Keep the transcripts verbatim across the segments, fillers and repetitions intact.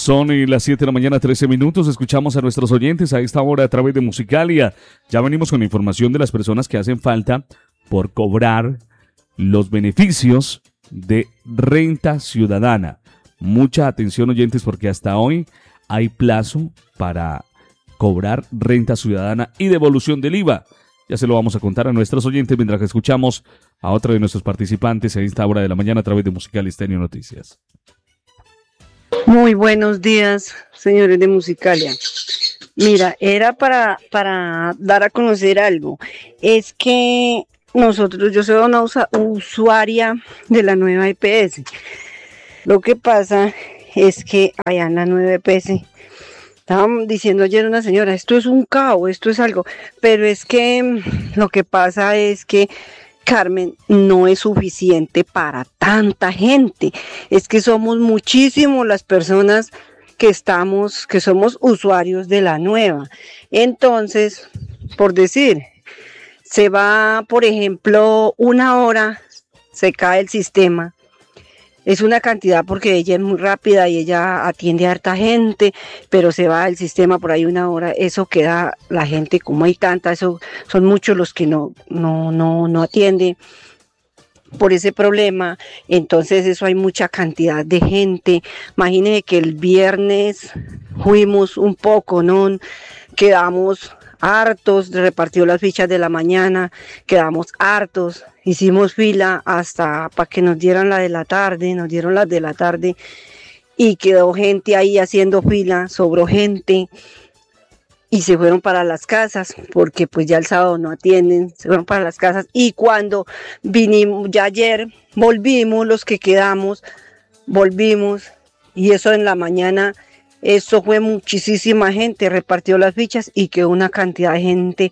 Son eh, las siete de la mañana, trece minutos. Escuchamos a nuestros oyentes a esta hora a través de Musicalia. Ya venimos con la información de las personas que hacen falta por cobrar los beneficios de renta ciudadana. Mucha atención, oyentes, porque hasta hoy hay plazo para cobrar renta ciudadana y devolución del I V A. Ya se lo vamos a contar a nuestros oyentes mientras que escuchamos a otro de nuestros participantes a esta hora de la mañana a través de Musicalia Estéreo Noticias. Muy buenos días, señores de Musicalia. Mira, era para, para dar a conocer algo. Es que nosotros, yo soy una usa, usuaria de la nueva E P S. Lo que pasa es que allá en la nueva E P S, estaban diciendo ayer una señora, esto es un caos, esto es algo, pero es que lo que pasa es que Carmen, no es suficiente para tanta gente. Es que somos muchísimos las personas que estamos, que somos usuarios de la nueva. Entonces, por decir, se va, por ejemplo, una hora, se cae el sistema. Es una cantidad porque ella es muy rápida y ella atiende a harta gente, pero se va el sistema por ahí una hora, eso queda la gente, como hay tanta, eso son muchos los que no, no, no, no atienden por ese problema. Entonces eso hay mucha cantidad de gente. Imagínense que el viernes fuimos un poco, ¿no? Quedamos hartos, repartió las fichas de la mañana, quedamos hartos, hicimos fila hasta para que nos dieran la de la tarde, nos dieron las de la tarde y quedó gente ahí haciendo fila, sobró gente y se fueron para las casas porque pues ya el sábado no atienden, se fueron para las casas y cuando vinimos, ya ayer volvimos, los que quedamos, volvimos y eso en la mañana. Eso fue muchísima gente, repartió las fichas y quedó una cantidad de gente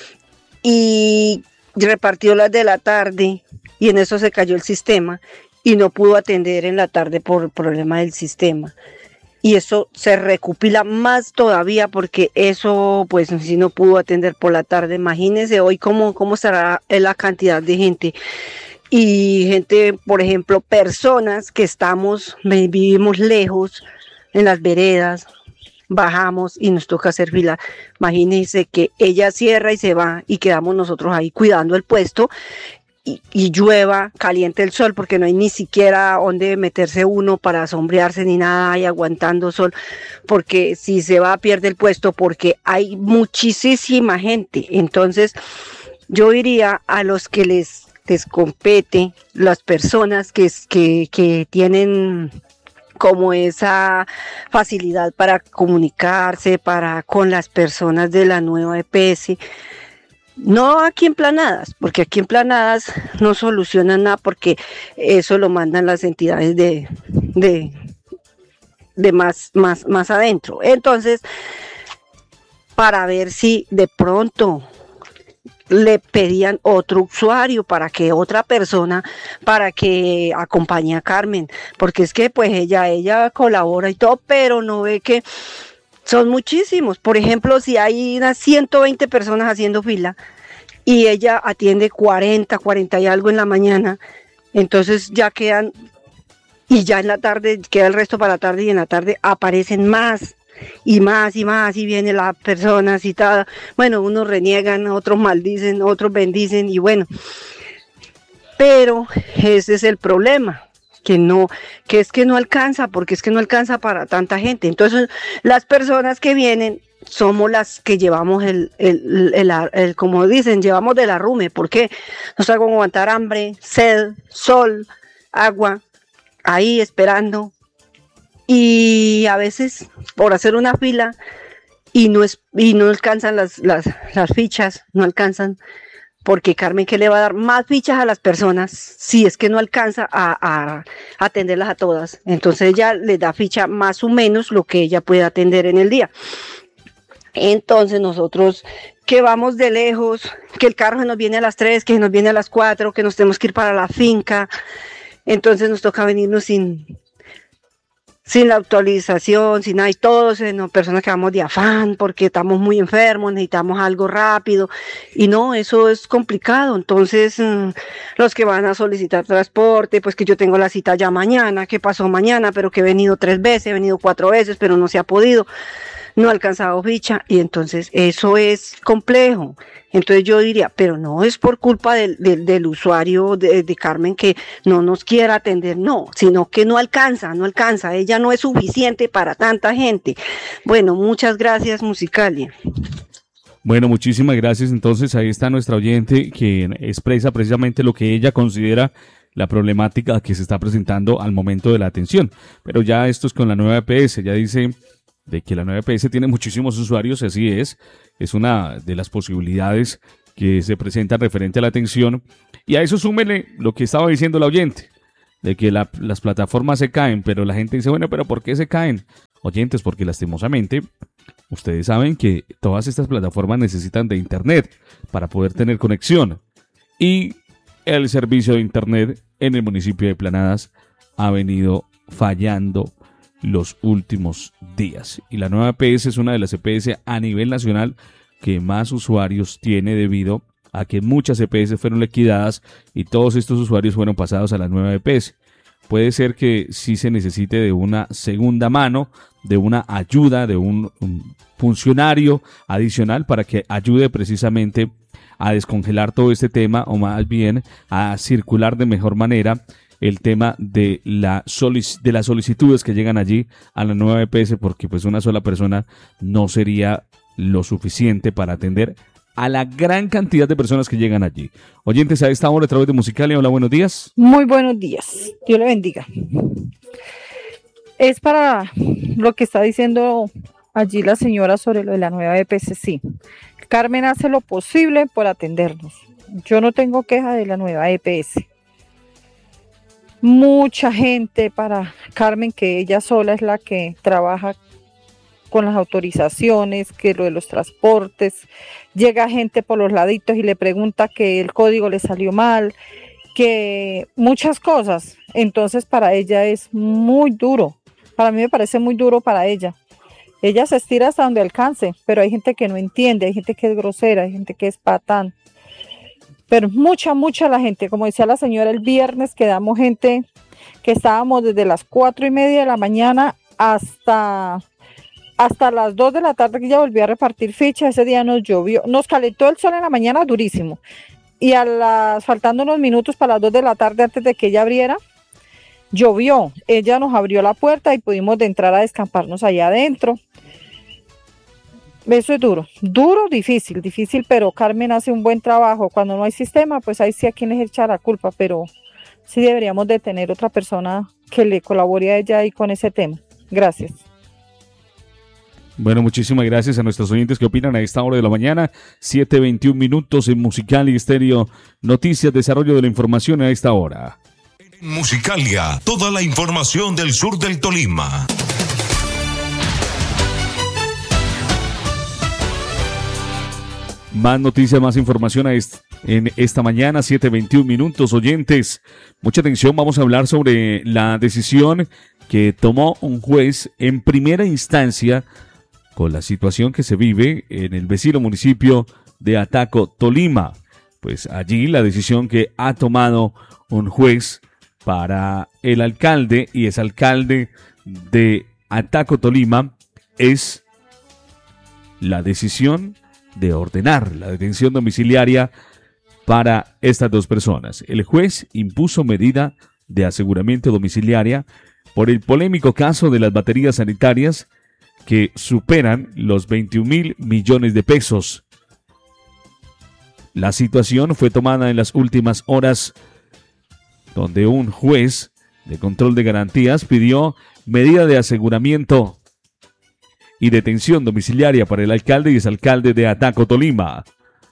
y repartió las de la tarde y en eso se cayó el sistema y no pudo atender en la tarde por el problema del sistema. Y eso se recupila más todavía porque eso pues si no pudo atender por la tarde. Imagínense hoy cómo, cómo estará la cantidad de gente. Y gente, por ejemplo, personas que estamos, vivimos lejos, en las veredas, bajamos y nos toca hacer fila. Imagínense que ella cierra y se va y quedamos nosotros ahí cuidando el puesto y, y llueva, caliente el sol porque no hay ni siquiera donde meterse uno para sombrearse ni nada y aguantando sol porque si se va pierde el puesto porque hay muchísima gente. Entonces yo diría a los que les, les compete, las personas que, que, que tienen como esa facilidad para comunicarse para con las personas de la nueva E P S, no aquí en Planadas, porque aquí en Planadas no solucionan nada porque eso lo mandan las entidades de, de, de más, más, más adentro. Entonces, para ver si de pronto le pedían otro usuario para que otra persona, para que acompañe a Carmen, porque es que pues ella, ella colabora y todo, pero no ve que son muchísimos. Por ejemplo, si hay unas ciento veinte personas haciendo fila y ella atiende cuarenta, cuarenta y algo en la mañana, entonces ya quedan, y ya en la tarde queda el resto para la tarde y en la tarde aparecen más. Y más y más y vienen las personas y tal, bueno, unos reniegan, otros maldicen, otros bendicen y bueno, pero ese es el problema, que no, que es que no alcanza, porque es que no alcanza para tanta gente. Entonces las personas que vienen somos las que llevamos el, el, el, el, el como dicen, llevamos del arrume, porque nos hago aguantar hambre, sed, sol, agua, ahí esperando. Y a veces por hacer una fila y no es y no alcanzan las, las, las fichas, no alcanzan, porque Carmen, ¿qué le va a dar más fichas a las personas si es que no alcanza a, a, a atenderlas a todas? Entonces ella les da ficha más o menos lo que ella puede atender en el día. Entonces nosotros que vamos de lejos, que el carro nos viene a las tres, que nos viene a las cuatro, que nos tenemos que ir para la finca, entonces nos toca venirnos sin... sin la actualización, sin nada, y todos eh, no, personas que vamos de afán porque estamos muy enfermos, necesitamos algo rápido, y no, eso es complicado. Entonces, mmm, los que van a solicitar transporte, pues que yo tengo la cita ya mañana, que pasó mañana, pero que he venido tres veces, he venido cuatro veces, pero no se ha podido, no ha alcanzado ficha, y entonces eso es complejo. Entonces yo diría, pero no es por culpa del, del, del usuario de, de Carmen que no nos quiera atender, no, sino que no alcanza, no alcanza, ella no es suficiente para tanta gente. Bueno, muchas gracias, Musicalia. Bueno, muchísimas gracias. Entonces ahí está nuestra oyente que expresa precisamente lo que ella considera la problemática que se está presentando al momento de la atención. Pero ya esto es con la nueva E P S, ya dice de que la nueva E P S tiene muchísimos usuarios, así es, es una de las posibilidades que se presentan referente a la atención, y a eso súmele lo que estaba diciendo la oyente, de que la, las plataformas se caen, pero la gente dice, bueno, pero ¿por qué se caen? Oyentes, porque lastimosamente, ustedes saben que todas estas plataformas necesitan de internet para poder tener conexión, y el servicio de internet en el municipio de Planadas ha venido fallando los últimos días. Y la nueva E P S es una de las E P S a nivel nacional que más usuarios tiene debido a que muchas E P S fueron liquidadas y todos estos usuarios fueron pasados a la nueva E P S. Puede ser que sí se necesite de una segunda mano, de una ayuda, de un, un funcionario adicional para que ayude precisamente a descongelar todo este tema, o más bien a circular de mejor manera el tema de, la solic- de las solicitudes que llegan allí a la nueva E P S, porque pues una sola persona no sería lo suficiente para atender a la gran cantidad de personas que llegan allí. Oyentes, a esta hora a través de Musicalia, hola, buenos días. Muy buenos días, Dios le bendiga. Es para lo que está diciendo allí la señora sobre lo de la nueva E P S, sí. Carmen hace lo posible por atendernos. Yo no tengo queja de la nueva E P S. Mucha gente para Carmen, que ella sola es la que trabaja con las autorizaciones, que lo de los transportes, llega gente por los laditos y le pregunta que el código le salió mal, que muchas cosas. Entonces para ella es muy duro, para mí me parece muy duro para ella. Ella se estira hasta donde alcance, pero hay gente que no entiende, hay gente que es grosera, hay gente que es patán. Pero mucha, mucha la gente, como decía la señora, el viernes quedamos gente que estábamos desde las cuatro y media de la mañana hasta, hasta las dos de la tarde, que ya volvió a repartir fichas. Ese día nos llovió, nos calentó el sol en la mañana durísimo, y a las, faltando unos minutos para las dos de la tarde antes de que ella abriera, llovió. Ella nos abrió la puerta y pudimos de entrar a descamparnos allá adentro. Eso es duro, duro, difícil, difícil, pero Carmen hace un buen trabajo. Cuando no hay sistema, pues ahí sí a quien les echa la culpa, pero sí deberíamos de tener otra persona que le colabore a ella ahí con ese tema. Gracias. Bueno, muchísimas gracias a nuestros oyentes que opinan a esta hora de la mañana, siete veintiún minutos en Musicalia Estéreo, noticias, desarrollo de la información a esta hora. En Musicalia, toda la información del sur del Tolima. Más noticias, más información a est- en esta mañana, siete veintiún minutos, oyentes. Mucha atención, vamos a hablar sobre la decisión que tomó un juez en primera instancia con la situación que se vive en el vecino municipio de Ataco, Tolima. Pues allí la decisión que ha tomado un juez para el alcalde y exalcalde de Ataco, Tolima, es la decisión de ordenar la detención domiciliaria para estas dos personas. El juez impuso medida de aseguramiento domiciliaria por el polémico caso de las baterías sanitarias que superan los veintiún mil millones de pesos. La situación fue tomada en las últimas horas, donde un juez de control de garantías pidió medida de aseguramiento y detención domiciliaria para el alcalde y exalcalde de Ataco, Tolima.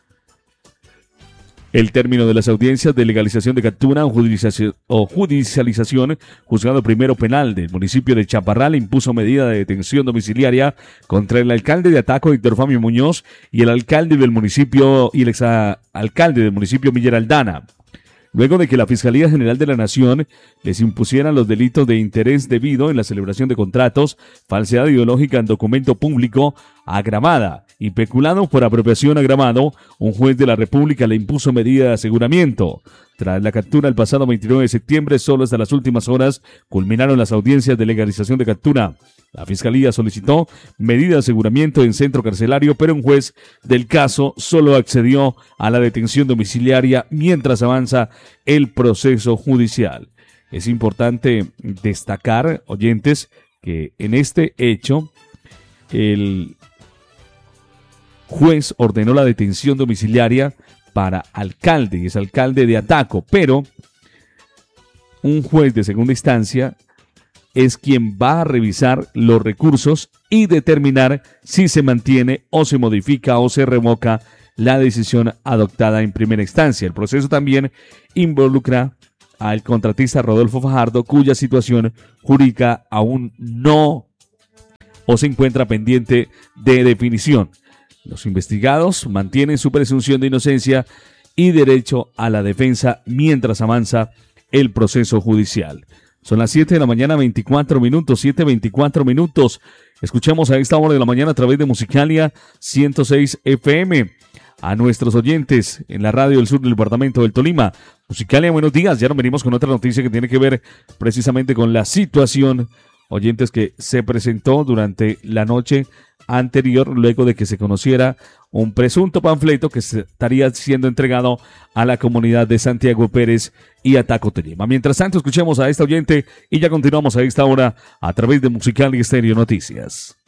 El término de las audiencias de legalización de captura o, judicialización, o judicialización, juzgado primero penal del municipio de Chaparral, impuso medida de detención domiciliaria contra el alcalde de Ataco, Héctor Famio Muñoz, y el alcalde del municipio y el exalcalde del municipio Miller Aldana. luego de que la Fiscalía General de la Nación les impusiera los delitos de interés debido en la celebración de contratos, falsedad ideológica en documento público agravada y peculado por apropiación agravado, un juez de la República le impuso medida de aseguramiento. Tras la captura el pasado veintinueve de septiembre, solo hasta las últimas horas culminaron las audiencias de legalización de captura. La Fiscalía solicitó medida de aseguramiento en centro carcelario, pero un juez del caso solo accedió a la detención domiciliaria mientras avanza el proceso judicial. Es importante destacar, oyentes, que en este hecho el juez ordenó la detención domiciliaria para alcalde, y es alcalde de Ataco, pero un juez de segunda instancia es quien va a revisar los recursos y determinar si se mantiene o se modifica o se revoca la decisión adoptada en primera instancia. El proceso también involucra al contratista Rodolfo Fajardo, cuya situación jurídica aún no o se encuentra pendiente de definición. Los investigados mantienen su presunción de inocencia y derecho a la defensa mientras avanza el proceso judicial. Son las siete de la mañana, veinticuatro minutos, siete veinticuatro minutos. Escuchamos a esta hora de la mañana a través de Musicalia ciento seis F M. A nuestros oyentes en la radio del sur del departamento del Tolima. Musicalia, buenos días. Ya nos venimos con otra noticia que tiene que ver precisamente con la situación, oyentes, que se presentó durante la noche anterior, luego de que se conociera un presunto panfleto que estaría siendo entregado a la comunidad de Santiago Pérez y Ataco, Tolima. Mientras tanto, escuchemos a esta oyente y ya continuamos a esta hora a través de Musicalia Estéreo Noticias.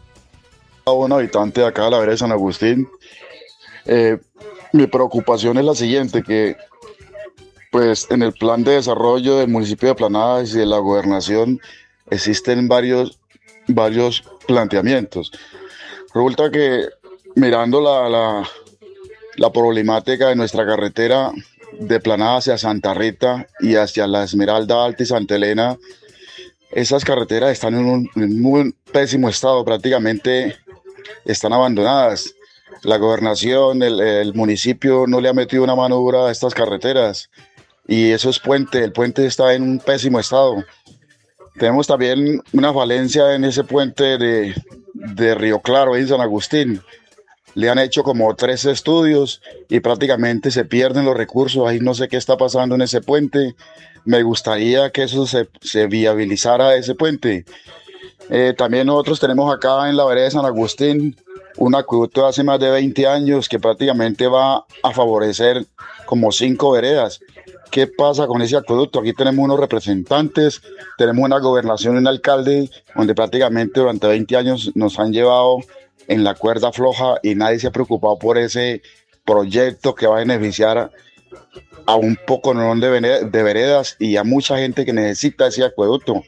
A un habitante de acá de la vereda de San Agustín, eh, mi preocupación es la siguiente, que pues en el plan de desarrollo del municipio de Planadas y de la gobernación existen varios, varios planteamientos. Resulta que mirando la, la, la problemática de nuestra carretera de Planada hacia Santa Rita y hacia la Esmeralda Alta y Santa Elena, esas carreteras están en un, en muy pésimo estado, prácticamente están abandonadas. La gobernación, el, el municipio no le ha metido una mano dura a estas carreteras y eso es puente, el puente está en un pésimo estado. Tenemos también una falencia en ese puente de, de Río Claro, en San Agustín. Le han hecho como tres estudios y prácticamente se pierden los recursos. Ahí no sé qué está pasando en ese puente. Me gustaría que eso se, se viabilizara, ese puente. Eh, también nosotros tenemos acá en la vereda de San Agustín un acueducto de hace más de veinte años que prácticamente va a favorecer como cinco veredas. ¿Qué pasa con ese acueducto? Aquí tenemos unos representantes, tenemos una gobernación y un alcalde donde prácticamente durante veinte años nos han llevado en la cuerda floja y nadie se ha preocupado por ese proyecto que va a beneficiar a un poco de veredas y a mucha gente que necesita ese acueducto.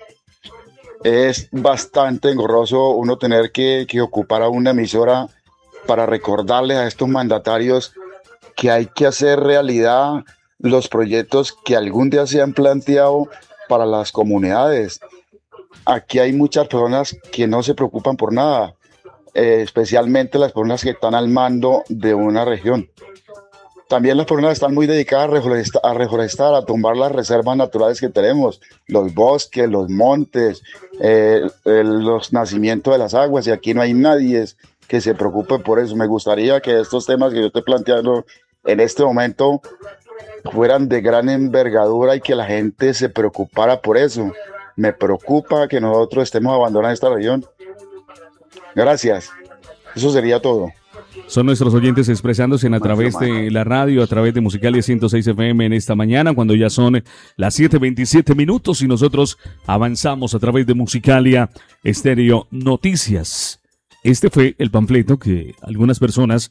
Es bastante engorroso uno tener que, que ocupar a una emisora para recordarles a estos mandatarios que hay que hacer realidad los proyectos que algún día se han planteado para las comunidades. Aquí hay muchas personas que no se preocupan por nada, eh, especialmente las personas que están al mando de una región. También las personas están muy dedicadas a reforestar, a reforestar, a tumbar las reservas naturales que tenemos, los bosques, los montes, eh, el, los nacimientos de las aguas, y aquí no hay nadie que se preocupe por eso. Me gustaría que estos temas que yo estoy planteando en este momento fueran de gran envergadura y que la gente se preocupara por eso. Me preocupa que nosotros estemos abandonando esta región. Gracias. Eso sería todo. Son nuestros oyentes expresándose a través de la radio, a través de Musicalia ciento seis F M en esta mañana, cuando ya son las siete veintisiete minutos y nosotros avanzamos a través de Musicalia Estéreo Noticias. Este fue el panfleto que algunas personas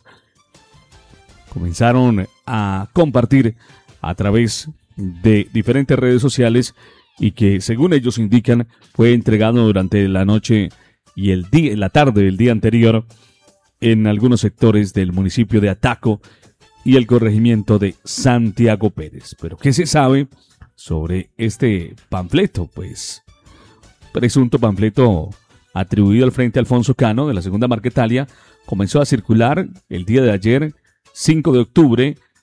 comenzaron a compartir a través de diferentes redes sociales y que, según ellos indican, fue entregado durante la noche y el día, la tarde del día anterior en algunos sectores del municipio de Ataco y el corregimiento de Santiago Pérez. Pero ¿qué se sabe sobre este panfleto? Pues presunto panfleto atribuido al Frente Alfonso Cano de la Segunda Marquetalia comenzó a circular el día de ayer, cinco de octubre,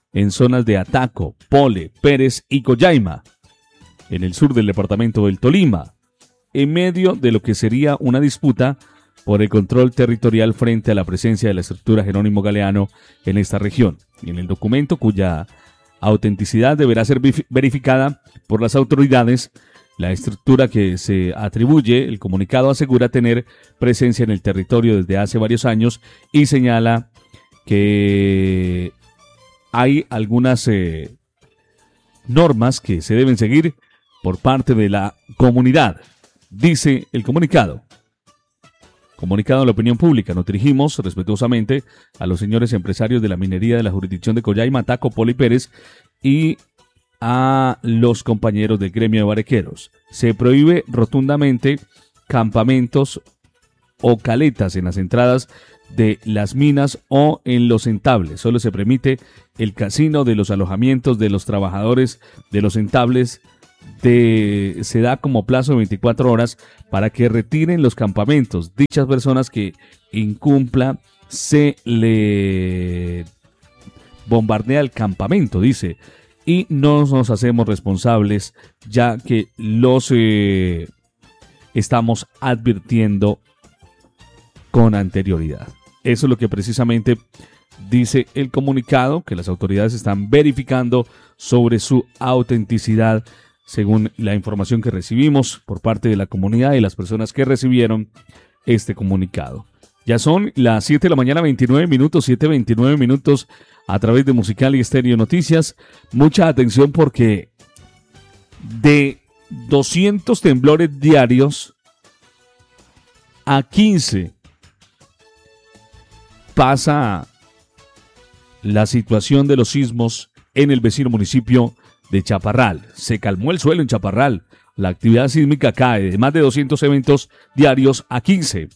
en zonas de Ataco, Pole, Pérez y Collaima, en el sur del departamento del Tolima, en medio de lo que sería una disputa por el control territorial frente a la presencia de la estructura Jerónimo Galeano en esta región. En el documento, cuya autenticidad deberá ser verificada por las autoridades, la estructura que se atribuye, el comunicado asegura tener presencia en el territorio desde hace varios años y señala que hay algunas eh, normas que se deben seguir por parte de la comunidad, dice el comunicado. Comunicado a la opinión pública, nos dirigimos respetuosamente a los señores empresarios de la minería de la jurisdicción de Collaima, Ataco, Pole y Pérez y a los compañeros del gremio de barequeros. Se prohíbe rotundamente campamentos o caletas en las entradas de las minas o en los entables. Solo se permite el casino de los alojamientos de los trabajadores de los entables. De, se da como plazo de veinticuatro horas para que retiren los campamentos. Dichas personas que incumpla se le bombardea el campamento, dice, y no nos hacemos responsables ya que los eh, estamos advirtiendo con anterioridad. Eso es lo que precisamente dice el comunicado, que las autoridades están verificando sobre su autenticidad según la información que recibimos por parte de la comunidad y las personas que recibieron este comunicado. Ya son las siete de la mañana, veintinueve minutos, siete veintinueve minutos a través de Musicalia Estéreo Noticias. Mucha atención porque de doscientos temblores diarios a quince pasa la situación de los sismos en el vecino municipio de Chaparral. Se calmó el suelo en Chaparral. La actividad sísmica cae de más de doscientos eventos diarios a quince.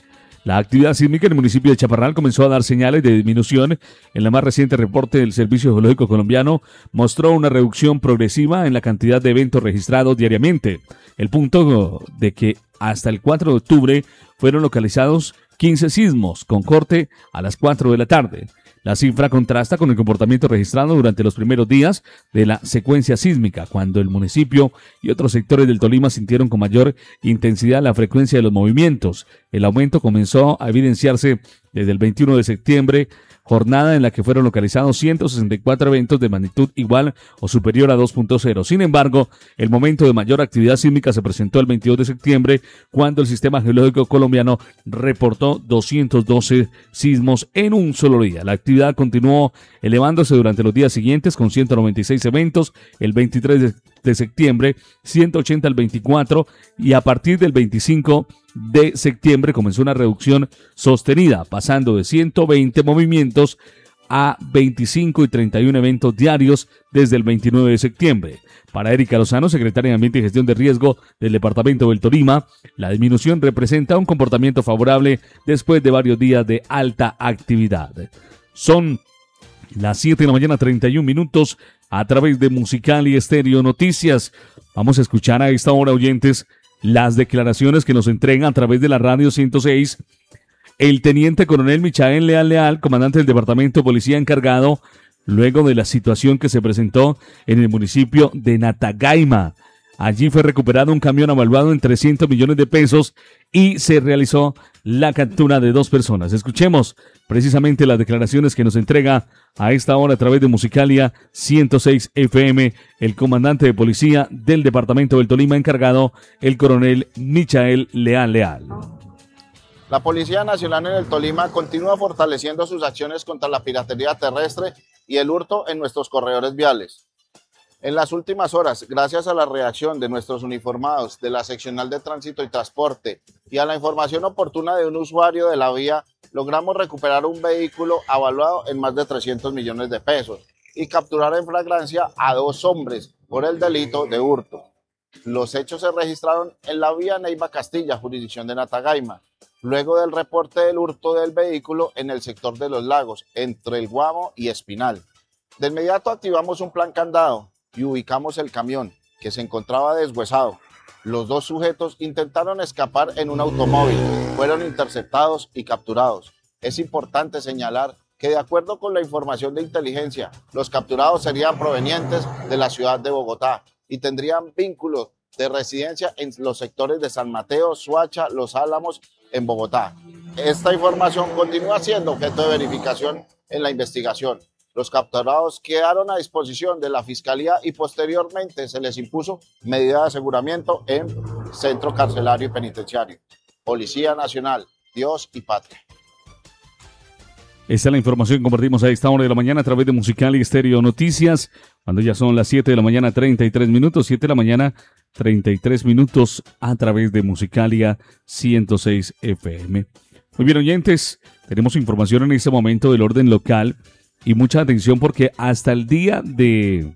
La actividad sísmica en el municipio de Chaparral comenzó a dar señales de disminución. En la más reciente reporte del Servicio Geológico Colombiano mostró una reducción progresiva en la cantidad de eventos registrados diariamente. El punto de que hasta el cuatro de octubre fueron localizados quince sismos con corte a las cuatro de la tarde. La cifra contrasta con el comportamiento registrado durante los primeros días de la secuencia sísmica, cuando el municipio y otros sectores del Tolima sintieron con mayor intensidad la frecuencia de los movimientos. El aumento comenzó a evidenciarse desde el veintiuno de septiembre, jornada en la que fueron localizados ciento sesenta y cuatro eventos de magnitud igual o superior a dos punto cero. Sin embargo, el momento de mayor actividad sísmica se presentó el veintidós de septiembre, cuando el Sistema Geológico Colombiano reportó doscientos doce sismos en un solo día. La actividad continuó elevándose durante los días siguientes con ciento noventa y seis eventos, el veintitrés de septiembre, ciento ochenta el veinticuatro, y a partir del veinticinco de septiembre comenzó una reducción sostenida, pasando de ciento veinte movimientos a veinticinco y treinta y uno eventos diarios desde el veintinueve de septiembre. Para Erika Lozano, secretaria de Ambiente y Gestión de Riesgo del Departamento del Tolima, la disminución representa un comportamiento favorable después de varios días de alta actividad. Son las siete de la mañana, treinta y un minutos, a través de Musicalia Estéreo Noticias. Vamos a escuchar a esta hora, oyentes, las declaraciones que nos entregan a través de la radio ciento seis el teniente coronel Michael Leal Leal, comandante del Departamento de Policía encargado, luego de la situación que se presentó en el municipio de Natagaima. Allí fue recuperado un camión avaluado en trescientos millones de pesos y se realizó la captura de dos personas. Escuchemos precisamente las declaraciones que nos entrega a esta hora a través de Musicalia ciento seis F M el comandante de policía del Departamento del Tolima encargado, el coronel Michael Leal Leal. La Policía Nacional en el Tolima continúa fortaleciendo sus acciones contra la piratería terrestre y el hurto en nuestros corredores viales. En las últimas horas, gracias a la reacción de nuestros uniformados de la Seccional de Tránsito y Transporte y a la información oportuna de un usuario de la vía, logramos recuperar un vehículo avaluado en más de trescientos millones de pesos y capturar en flagrancia a dos hombres por el delito de hurto. Los hechos se registraron en la vía Neiva Castilla, jurisdicción de Natagaima, luego del reporte del hurto del vehículo en el sector de Los Lagos, entre El Guamo y Espinal. De inmediato activamos un plan candado y ubicamos el camión, que se encontraba deshuesado. Los dos sujetos intentaron escapar en un automóvil, fueron interceptados y capturados. Es importante señalar que de acuerdo con la información de inteligencia, los capturados serían provenientes de la ciudad de Bogotá y tendrían vínculos de residencia en los sectores de San Mateo, Soacha, Los Álamos, en Bogotá. Esta información continúa siendo objeto de verificación en la investigación. Los capturados quedaron a disposición de la Fiscalía y posteriormente se les impuso medida de aseguramiento en Centro Carcelario y Penitenciario. Policía Nacional, Dios y Patria. Esta es la información que compartimos a esta hora de la mañana a través de Musical y Estéreo Noticias, cuando ya son las siete de la mañana, treinta y tres minutos, siete de la mañana, treinta y tres minutos a través de Musicalia ciento seis F M. Muy bien, oyentes, tenemos información en este momento del orden local y mucha atención porque hasta el día de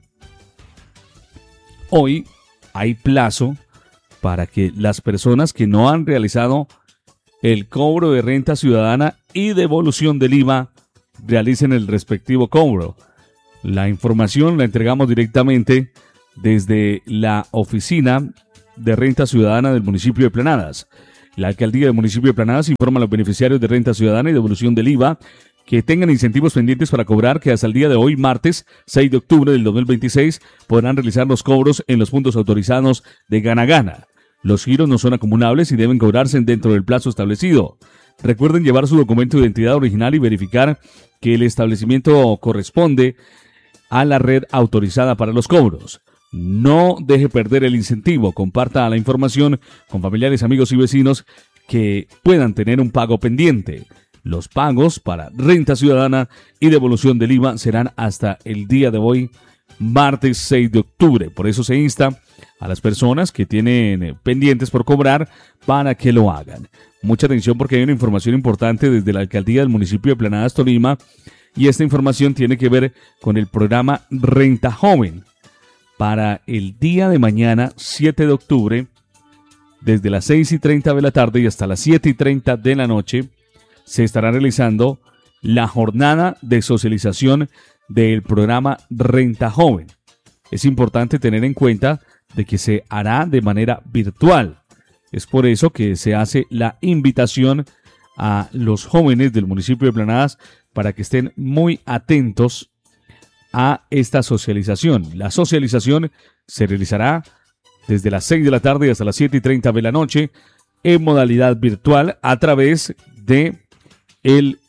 hoy hay plazo para que las personas que no han realizado el cobro de renta ciudadana y devolución del I V A realicen el respectivo cobro. La información la entregamos directamente desde la oficina de renta ciudadana del municipio de Planadas. La alcaldía del municipio de Planadas informa a los beneficiarios de renta ciudadana y devolución del I V A que tengan incentivos pendientes para cobrar, que hasta el día de hoy, martes seis de octubre del dos mil veintiséis, podrán realizar los cobros en los puntos autorizados de Gana Gana. Los giros no son acumulables y deben cobrarse dentro del plazo establecido. Recuerden llevar su documento de identidad original y verificar que el establecimiento corresponde a la red autorizada para los cobros. No deje perder el incentivo. Comparta la información con familiares, amigos y vecinos que puedan tener un pago pendiente. Los pagos para renta ciudadana y devolución del I V A serán hasta el día de hoy, martes seis de octubre. Por eso se insta a las personas que tienen pendientes por cobrar para que lo hagan. Mucha atención porque hay una información importante desde la alcaldía del municipio de Planadas, Tolima, y esta información tiene que ver con el programa Renta Joven. Para el día de mañana, siete de octubre, desde las seis y treinta de la tarde y hasta las siete y treinta de la noche, se estará realizando la jornada de socialización del programa Renta Joven. Es importante tener en cuenta de que se hará de manera virtual. Es por eso que se hace la invitación a los jóvenes del municipio de Planadas para que estén muy atentos a esta socialización. La socialización se realizará desde las seis de la tarde hasta las siete y treinta de la noche en modalidad virtual a través de el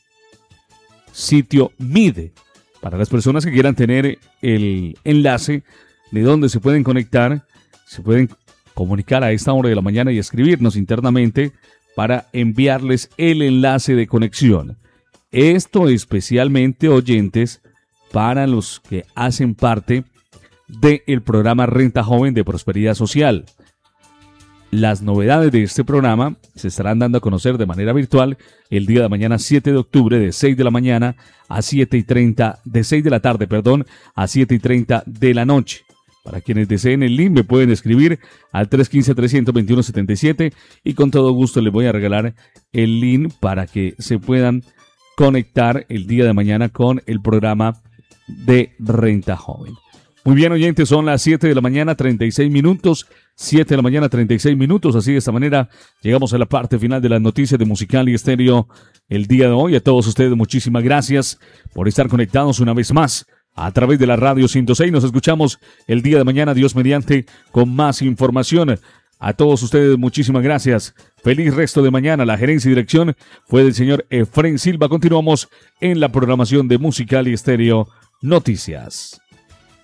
sitio Mide. Para las personas que quieran tener el enlace de donde se pueden conectar, se pueden comunicar a esta hora de la mañana y escribirnos internamente para enviarles el enlace de conexión. Esto especialmente, oyentes, para los que hacen parte del programa Renta Joven de Prosperidad Social. Las novedades de este programa se estarán dando a conocer de manera virtual el día de mañana siete de octubre de seis de la mañana a siete y treinta, de seis de la tarde, perdón, a siete y treinta de la noche. Para quienes deseen el link me pueden escribir al tres uno cinco, tres dos uno, siete siete y con todo gusto les voy a regalar el link para que se puedan conectar el día de mañana con el programa de Renta Joven. Muy bien, oyentes, son las siete de la mañana, treinta y seis minutos, siete de la mañana, treinta y seis minutos, así de esta manera llegamos a la parte final de las noticias de Musical y Estéreo el día de hoy. A todos ustedes muchísimas gracias por estar conectados una vez más a través de la radio ciento seis. Nos escuchamos el día de mañana, Dios mediante, con más información. A todos ustedes muchísimas gracias. Feliz resto de mañana. La gerencia y dirección fue del señor Efren Silva. Continuamos en la programación de Musical y Estéreo Noticias.